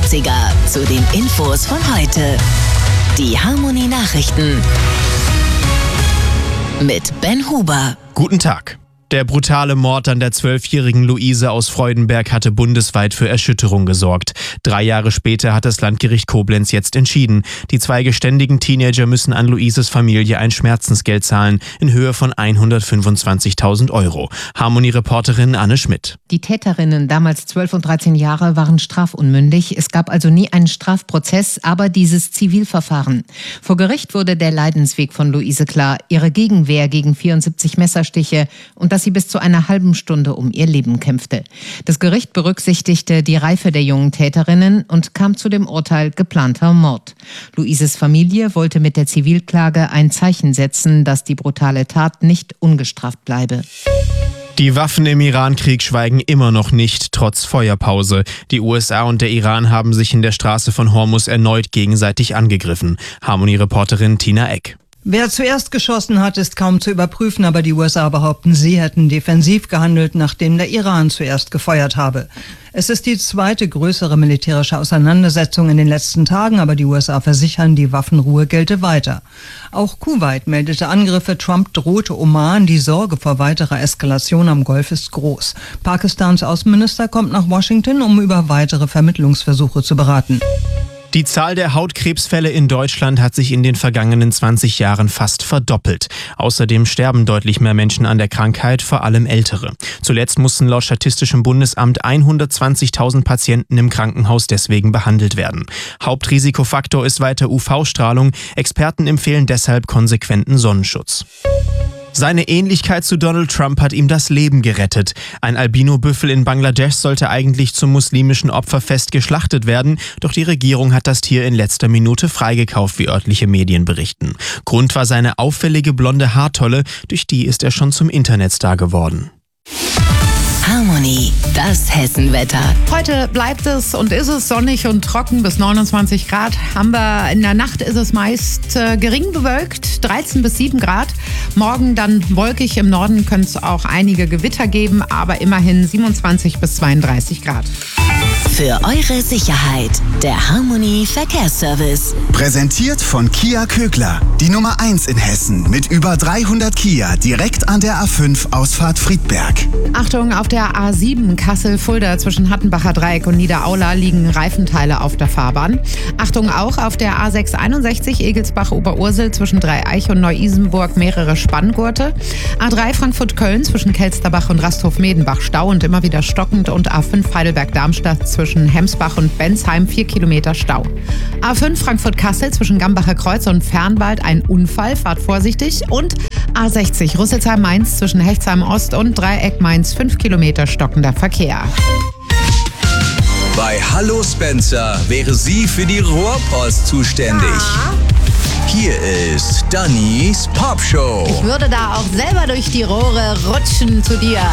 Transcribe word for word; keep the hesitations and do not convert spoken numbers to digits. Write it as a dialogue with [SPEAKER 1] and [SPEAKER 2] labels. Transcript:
[SPEAKER 1] neunziger zu den Infos von heute. Die Harmony Nachrichten mit Ben Huber.
[SPEAKER 2] Guten Tag. Der brutale Mord an der zwölfjährigen Luise aus Freudenberg hatte bundesweit für Erschütterung gesorgt. Drei Jahre später hat das Landgericht Koblenz jetzt entschieden. Die zwei geständigen Teenager müssen an Luises Familie ein Schmerzensgeld zahlen in Höhe von hundertfünfundzwanzigtausend Euro. Harmony-Reporterin Anne Schmidt.
[SPEAKER 3] Die Täterinnen, damals zwölf und dreizehn Jahre, waren strafunmündig. Es gab also nie einen Strafprozess, aber dieses Zivilverfahren. Vor Gericht wurde der Leidensweg von Luise klar, ihre Gegenwehr gegen vierundsiebzig Messerstiche und dass sie bis zu einer halben Stunde um ihr Leben kämpfte. Das Gericht berücksichtigte die Reife der jungen Täterinnen und kam zu dem Urteil geplanter Mord. Luises Familie wollte mit der Zivilklage ein Zeichen setzen, dass die brutale Tat nicht ungestraft bleibe.
[SPEAKER 2] Die Waffen im Iran-Krieg schweigen immer noch nicht, trotz Feuerpause. Die U S A und der Iran haben sich in der Straße von Hormuz erneut gegenseitig angegriffen. Harmony-Reporterin Tina Eck.
[SPEAKER 4] Wer zuerst geschossen hat, ist kaum zu überprüfen, aber die U S A behaupten, sie hätten defensiv gehandelt, nachdem der Iran zuerst gefeuert habe. Es ist die zweite größere militärische Auseinandersetzung in den letzten Tagen, aber die U S A versichern, die Waffenruhe gelte weiter. Auch Kuwait meldete Angriffe, Trump drohte Oman, die Sorge vor weiterer Eskalation am Golf ist groß. Pakistans Außenminister kommt nach Washington, um über weitere Vermittlungsversuche zu beraten.
[SPEAKER 2] Die Zahl der Hautkrebsfälle in Deutschland hat sich in den vergangenen zwanzig Jahren fast verdoppelt. Außerdem sterben deutlich mehr Menschen an der Krankheit, vor allem Ältere. Zuletzt mussten laut Statistischem Bundesamt hundertzwanzigtausend Patienten im Krankenhaus deswegen behandelt werden. Hauptrisikofaktor ist weiter U V-Strahlung. Experten empfehlen deshalb konsequenten Sonnenschutz. Seine Ähnlichkeit zu Donald Trump hat ihm das Leben gerettet. Ein Albino-Büffel in Bangladesch sollte eigentlich zum muslimischen Opferfest geschlachtet werden, doch die Regierung hat das Tier in letzter Minute freigekauft, wie örtliche Medien berichten. Grund war seine auffällige blonde Haartolle, durch die ist er schon zum Internetstar geworden.
[SPEAKER 1] Harmony, das Hessenwetter.
[SPEAKER 5] Heute bleibt es und ist es sonnig und trocken bis neunundzwanzig Grad. Haben wir in der Nacht ist es meist äh, gering bewölkt, dreizehn bis sieben Grad. Morgen dann wolkig, im Norden könnte es auch einige Gewitter geben, aber immerhin siebenundzwanzig bis zweiunddreißig Grad.
[SPEAKER 1] Für eure Sicherheit, der Harmony Verkehrsservice.
[SPEAKER 6] Präsentiert von Kia Kögler, die Nummer eins in Hessen mit über dreihundert Kia direkt an der A fünf Ausfahrt Friedberg.
[SPEAKER 5] Achtung, auf der A sieben Kassel-Fulda zwischen Hattenbacher Dreieck und Niederaula liegen Reifenteile auf der Fahrbahn. Achtung auch, auf der A sechs einundsechzig Egelsbach-Oberursel zwischen Dreieich und Neu-Isenburg mehrere Spanngurte. A drei Frankfurt-Köln zwischen Kelsterbach und Rasthof-Medenbach Stau und immer wieder stockend und A fünf Heidelberg-Darmstadt zwischen Hemsbach und Bensheim vier Kilometer Stau. A fünf Frankfurt-Kassel zwischen Gambacher Kreuz und Fernwald ein Unfall, fahrt vorsichtig. Und A sechzig Rüsselsheim-Mainz zwischen Hechtsheim Ost und Dreieck Mainz fünf Kilometer stockender Verkehr.
[SPEAKER 7] Bei Hallo Spencer wäre sie für die Rohrpost zuständig. Hier ist Dannys Popshow.
[SPEAKER 5] Ich würde da auch selber durch die Rohre rutschen zu dir.